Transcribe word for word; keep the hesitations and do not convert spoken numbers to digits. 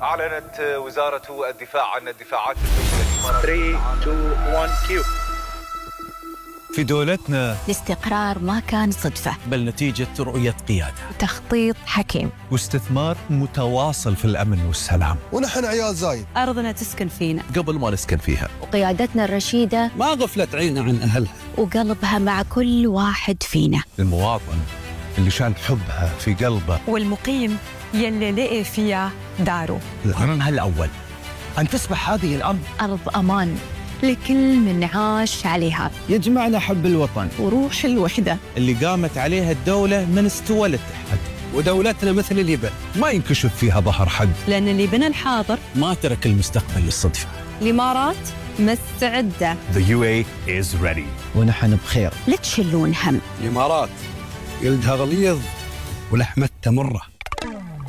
أعلنت وزارة الدفاع عن الدفاعات الجوية. ثلاثة اثنين واحد كيو. في دولتنا الاستقرار ما كان صدفة، بل نتيجة رؤية قيادة وتخطيط حكيم واستثمار متواصل في الأمن والسلام. ونحن عيال زايد، أرضنا تسكن فينا قبل ما نسكن فيها، وقيادتنا الرشيدة ما غفلت عينها عن أهلها، وقلبها مع كل واحد فينا. المواطن اللي شال حبها في قلبه، والمقيم يلي لقي فيها داره. وقرارها الأول أن تصبح هذه الأرض أرض أمان لكل من عاش عليها، يجمعنا حب الوطن وروح الوحدة اللي قامت عليها الدولة من استوى للتحد. ودولتنا مثل اليبن ما ينكشف فيها ظهر حد، لأن اللي بنى الحاضر ما ترك المستقبل للصدفة. الإمارات مستعدة. The يو إيه is ready. ونحن بخير. لا تشلون هم. الإمارات جلدها غليظ ولحمتها مرة.